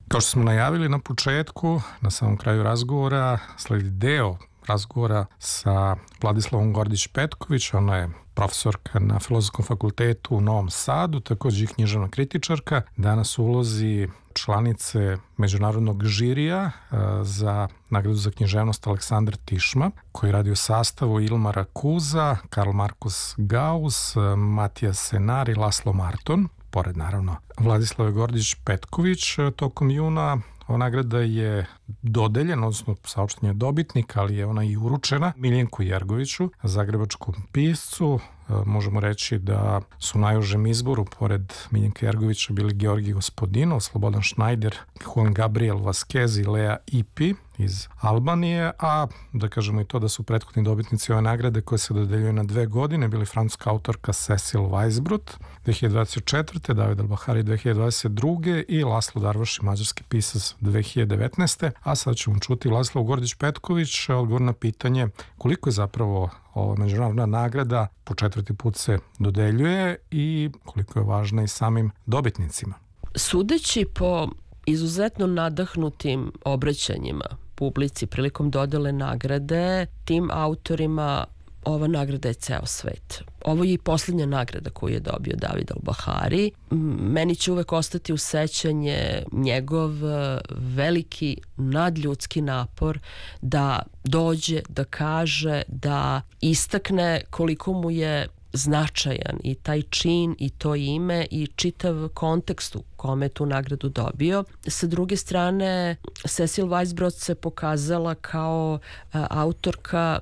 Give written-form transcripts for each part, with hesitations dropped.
Kao što smo najavili na početku, na samom kraju razgovora, sledi deo razgovora sa Vladislavom Gordić-Petković. Ona je profesorka na Filozofskom fakultetu u Novom Sadu, takođe i književna kritičarka. Danas u ulozi članice međunarodnog žirija za nagradu za književnost Aleksandar Tišma, koji radi u sastavu Ilmara Kuza, Karl Markus Gauss, Matija Senar i Laslo Marton. Pored, naravno, Vladislave Gordić-Petković, tokom juna ova nagrada je dodeljena, odnosno saopšten je dobitnik, ali je ona i uručena Miljenku Jergoviću, zagrebačkom piscu. Možemo reći da su u najužem izboru, pored Miljenka Jergovića, bili Georgi Gospodinov, Slobodan Šnajder, Juan Gabriel Vasquez i Lea Ipi iz Albanije, a da kažemo i to da su prethodni dobitnici ove nagrade koje se dodeljuje na 2 godine bili francuska autorka Cecil Weisbrot 2024. David Albahari 2022. i Laslo Darvaš, mađarski pisac 2019. A sad ćemo čuti Vladislavu Gordić-Petković odgovor na pitanje koliko je zapravo ova međunarodna nagrada po 4. put se dodeljuje i koliko je važna i samim dobitnicima. Sudeći po izuzetno nadahnutim obraćanjima publici prilikom dodele nagrade, tim autorima ova nagrada je ceo svet. Ovo je i posljednja nagrada koju je dobio David Albahari. Meni će uvek ostati u sećanje njegov veliki nadljudski napor da dođe, da kaže, da istakne koliko mu je značajan i taj čin i to ime i čitav kontekst u kome je tu nagradu dobio. Sa druge strane, Cecil Weisbrot se pokazala kao autorka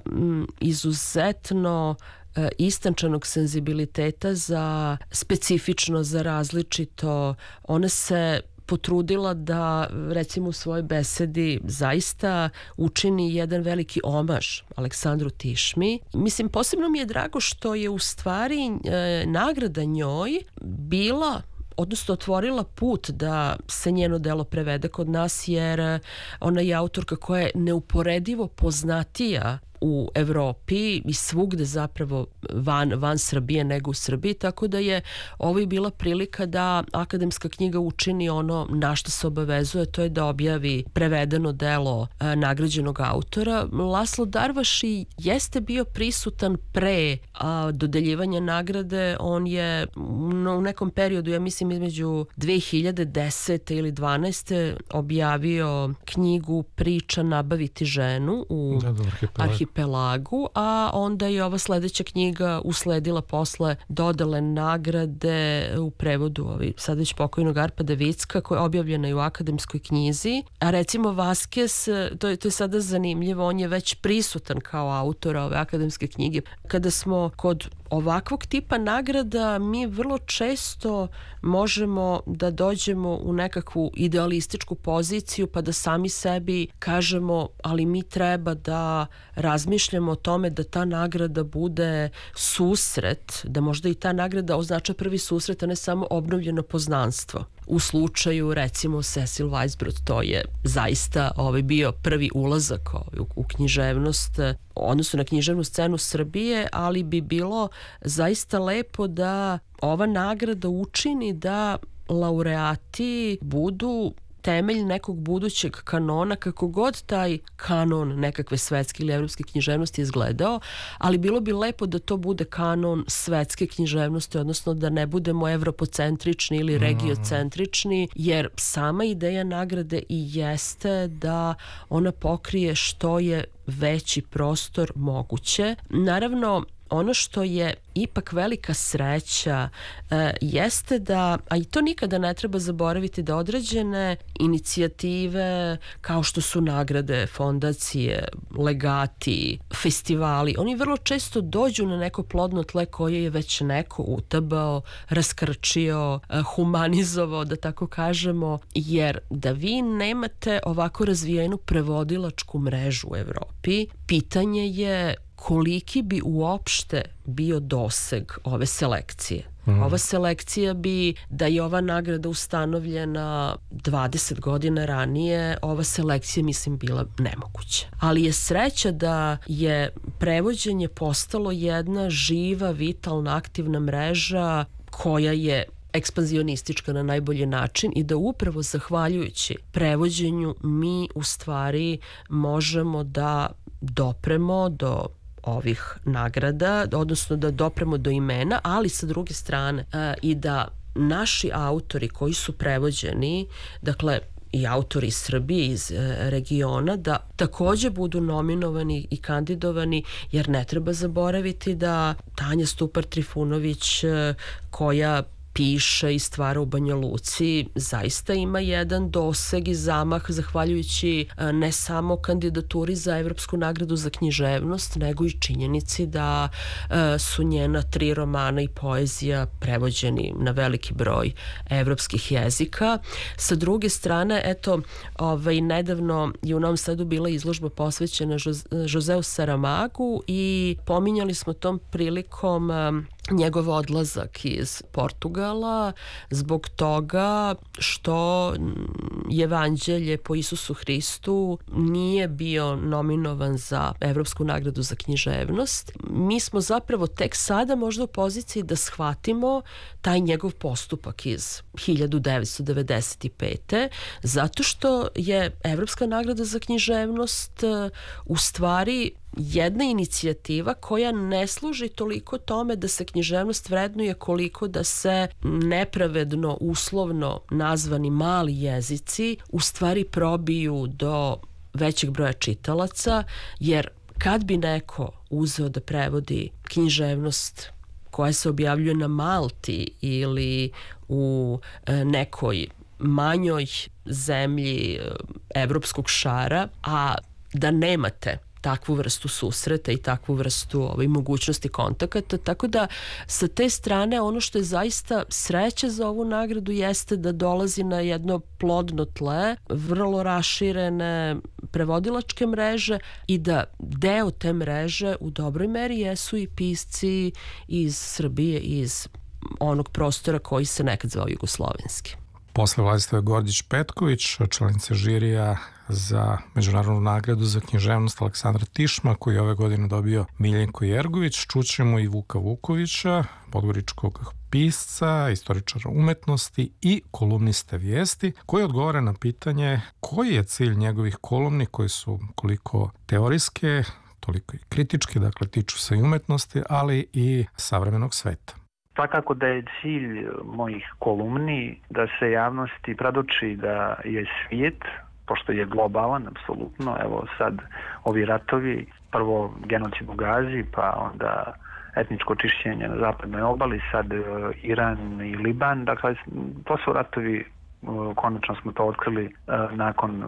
izuzetno istančanog senzibiliteta za specifično, za različito. Ona se potrudila da, recimo, u svojoj besedi zaista učini jedan veliki omaž Aleksandru Tišmi. Mislim, posebno mi je drago što je u stvari nagrada njoj bila, odnosno otvorila put da se njeno delo prevede kod nas, jer ona je autorka koja je neuporedivo poznatija u Evropi i svugde zapravo van Srbije nego u Srbiji, tako da je ovo i bila prilika da akademska knjiga učini ono na što se obavezuje, to je da objavi prevedeno delo nagrađenog autora. Laslo Darvaš jeste bio prisutan pre dodeljivanja nagrade. On je u nekom periodu, ja mislim između 2010. ili 12. objavio knjigu Priča nabaviti ženu u Arhipelagu, a onda je ova sledeća knjiga usledila posle dodele nagrade u prevodu sad već pokojnog Arpada Vicka, koja je objavljena i u akademskoj knjizi. A recimo Vasquez, to je sada zanimljivo, on je već prisutan kao autor ove akademske knjige. Kada smo kod ovakvog tipa nagrada, mi vrlo često možemo da dođemo u nekakvu idealističku poziciju pa da sami sebi kažemo, ali mi treba da razmišljamo o tome da ta nagrada bude susret, da možda i ta nagrada označa prvi susret, a ne samo obnovljeno poznanstvo. U slučaju, recimo, Cecil Weisbrot, to je zaista bio prvi ulazak u književnost, odnosno na književnu scenu Srbije, ali bi bilo zaista lepo da ova nagrada učini da laureati budu temelj nekog budućeg kanona, kako god taj kanon nekakve svetske ili evropske književnosti izgledao, ali bilo bi lepo da to bude kanon svetske književnosti, odnosno da ne budemo evropocentrični ili regiocentrični, jer sama ideja nagrade i jeste da ona pokrije što je veći prostor moguće. Naravno, ono što je ipak velika sreća jeste da, a i to nikada ne treba zaboraviti, da određene inicijative kao što su nagrade, fondacije, legati, festivali, oni vrlo često dođu na neko plodno tle koje je već neko utabao, raskrčio, humanizovao, da tako kažemo, jer da vi nemate ovako razvijenu prevodilačku mrežu u Evropi, pitanje je koliki bi uopšte bio doseg ove selekcije. Ova selekcija bi, da je ova nagrada ustanovljena 20 godina ranije, ova selekcija, mislim, bila nemoguća. Ali je sreća da je prevođenje postalo jedna živa, vitalna, aktivna mreža koja je ekspanzionistička na najbolji način i da upravo zahvaljujući prevođenju mi u stvari možemo da dopremo do ovih nagrada, odnosno da dopremo do imena, ali sa druge strane i da naši autori koji su prevođeni, dakle i autori iz Srbije, iz regiona, da takođe budu nominovani i kandidovani, jer ne treba zaboraviti da Tanja Stupar-Trifunović, koja piše i stvara u Banja Luci, zaista ima jedan doseg i zamah zahvaljujući ne samo kandidaturi za Evropsku nagradu za književnost, nego i činjenici da su njena 3 romana i poezija prevođeni na veliki broj evropskih jezika. Sa druge strane, eto, nedavno je u Novom Sadu bila izložba posvećena Joseu Saramagu i pominjali smo tom prilikom njegov odlazak iz Portugala zbog toga što Evanđelje po Isusu Hristu nije bio nominovan za Evropsku nagradu za književnost. Mi smo zapravo tek sada možda u poziciji da shvatimo taj njegov postupak iz 1995. zato što je Evropska nagrada za književnost u stvari jedna inicijativa koja ne služi toliko tome da se književnost vrednuje koliko da se nepravedno, uslovno nazvani mali jezici u stvari probiju do većeg broja čitalaca, jer kad bi neko uzeo da prevodi književnost koja se objavljuje na Malti ili u nekoj manjoj zemlji evropskog šara, a da nemate takvu vrstu susreta i takvu vrstu mogućnosti kontakata, tako da sa te strane ono što je zaista sreća za ovu nagradu jeste da dolazi na jedno plodno tle, vrlo raširene prevodilačke mreže i da deo te mreže u dobroj meri jesu i pisci iz Srbije, iz onog prostora koji se nekad zvao jugoslovenski. Posle Vladislave Gordić-Petković, članica žirija za Međunarodnu nagradu za književnost Aleksandra Tišma, koji je ove godine dobio Miljenko Jergović, čućemo i Vuka Vukovića, podgoričkog pisca, istoričara umetnosti i kolumniste vijesti, koji odgovara na pitanje koji je cilj njegovih kolumni, koji su koliko teorijske, toliko i kritičke, dakle tiču se i umetnosti, ali i savremenog sveta. Svakako da je cilj mojih kolumni da se javnosti predoči da je svijet, pošto je globalan, apsolutno, evo sad ovi ratovi, prvo genocid u Gazi, pa onda etničko čišćenje na zapadnoj obali, sad Iran i Liban, dakle to su ratovi, konačno smo to otkrili nakon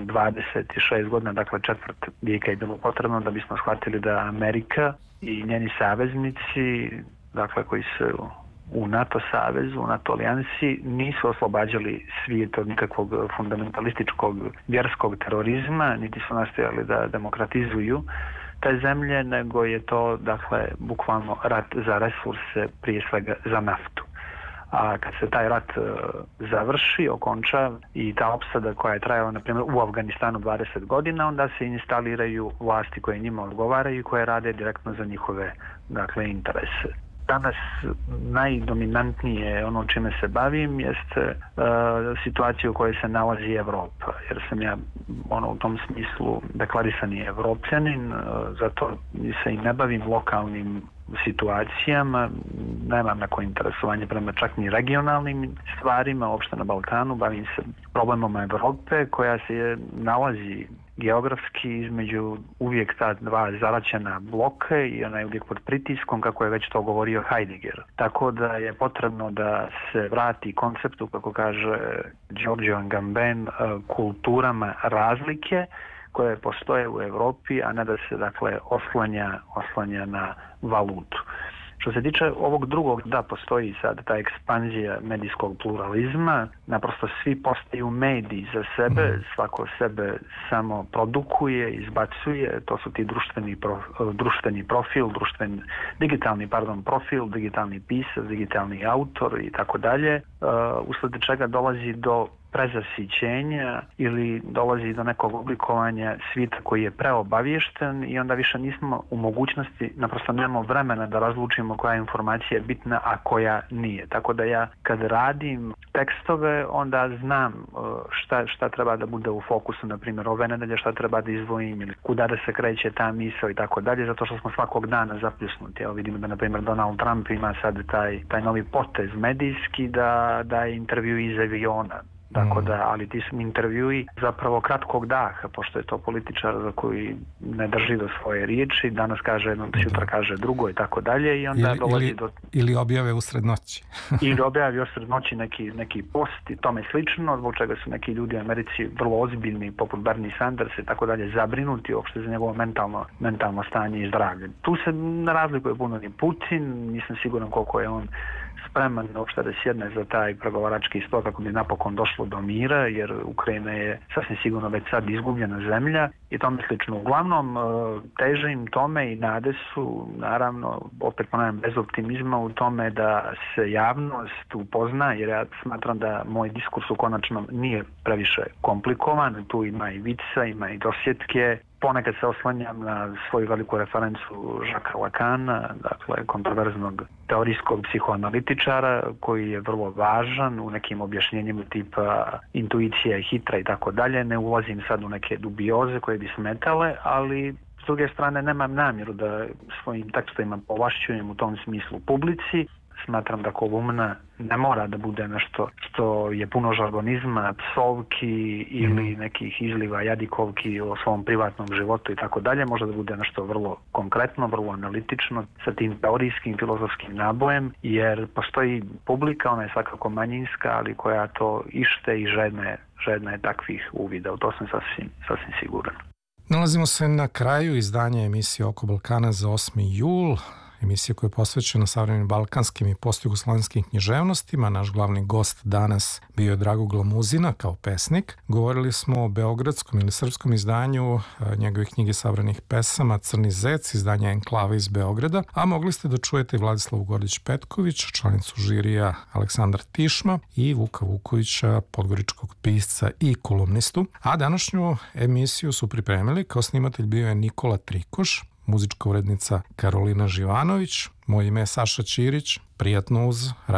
26 godina, dakle četvrt vijeka je bilo potrebno da bismo shvatili da Amerika i njeni saveznici, dakle koji su u NATO savezu, u NATO alijansi, nisu oslobađali svijet od nikakvog fundamentalističkog vjerskog terorizma, niti su nastojali da demokratizuju te zemlje, nego je to, dakle, bukvalno rat za resurse, prije svega za naftu. A kad se taj rat završi, okonča i ta opsada koja je trajala, na primjer, u Afganistanu 20 godina, onda se instaliraju vlasti koje njima odgovaraju i koje rade direktno za njihove, dakle, interese. Danas najdominantnije ono čime se bavim jeste situacija u kojoj se nalazi Evropa, jer sam ja u tom smislu deklarisani Evropljanin, zato se i ne bavim lokalnim situacijama, nemam neko interesovanje prema čak ni regionalnim stvarima, uopšte na Balkanu, bavim se problemom Evrope koja se nalazi geografski između uvijek ta dva zaraćena bloka i ona je uvijek pod pritiskom, kako je već to govorio Heidegger. Tako da je potrebno da se vrati konceptu, kako kaže Giorgio Agamben, kulturama razlike koje postoje u Evropi, a ne da se, dakle, oslanja na valutu. Što se tiče ovog drugog, da, postoji sad ta ekspanzija medijskog pluralizma, naprosto svi postaju mediji za sebe, svako sebe samo produkuje, izbacuje, to su ti društveni profil, digitalni profil, digitalni pisac, digitalni autor i tako dalje. usled čega dolazi do prezasićenja ili dolazi do nekog oblikovanja svijeta koji je preobaviješten i onda više nismo u mogućnosti, naprosto nemamo vremena da razlučimo koja informacija je bitna, a koja nije. Tako da ja kad radim tekstove, onda znam šta treba da bude u fokusu, na primjer ove nedelje šta treba da izdvojim ili kuda da se kreće ta misao i tako dalje, zato što smo svakog dana zapljusnuti. Evo vidimo da na primjer Donald Trump ima sad taj novi potez medijski da je intervju iz aviona. Tako da, ali ti su intervjui zapravo kratkog daha, pošto je to političar za koji ne drži do svoje riječi, danas kaže jedno, sutra kaže drugo i tako dalje i onda dolazi do... Ili objave usred noći. Ili objavi usred noći neki post i tome slično, zbog čega su neki ljudi u Americi vrlo ozbiljni, poput Bernie Sanders i tako dalje, zabrinuti uopšte za njegovo mentalno stanje i zdravlje. Tu se ne razlikuje puno ni Putin, nisam siguran koliko je on spreman uopšte da sjedne za taj pregovarački stol kako bi napokon došlo do mira, jer Ukrajina je sasvim sigurno već sad izgubljena zemlja i tome slično. Uglavnom, teže im tome i nade su, naravno, opet ponavljam, bez optimizma u tome da se javnost upozna, jer ja smatram da moj diskurs u konačnom nije previše komplikovan, tu ima i vica, ima i dosjetke. Ponekad se oslanjam na svoju veliku referencu Jacquesa Lacana, dakle kontroverznog teorijskog psihoanalitičara koji je vrlo važan u nekim objašnjenjima tipa intuicija je hitra i tako dalje. Ne ulazim sad u neke dubioze koje bi smetale, ali s druge strane nemam namjeru da svojim tekstovima povlašćujem u tom smislu publici. Smatram da kolumna ne mora da bude nešto što je puno žargonizma, psovki ili nekih izliva jadikovki o svom privatnom životu i tako dalje. Može da bude nešto vrlo konkretno, vrlo analitično, sa tim teorijskim, filozofskim nabojem, jer postoji publika, ona je svakako manjinska, ali koja to ište i žedna je takvih uvida. U to sam sasvim siguran. Nalazimo se na kraju izdanja emisije Oko Balkana za 8. jul. Emisija koja je posvećena savremenim balkanskim i postjugoslavenskim književnostima. Naš glavni gost danas bio je Drago Glamuzina kao pesnik. Govorili smo o beogradskom ili srpskom izdanju njegove knjige savremenih pesama Crni zec, izdanja Enklave iz Beograda, a mogli ste da čujete i Vladislavu Gordić-Petković, članicu žirija Aleksandar Tišma i Vuka Vukovića, podgoričkog pisca i kolumnistu. A današnju emisiju su pripremili, kao snimatelj bio je Nikola Trikoš, muzička urednica Karolina Živanović, moje ime je Saša Ćirić, prijatno uz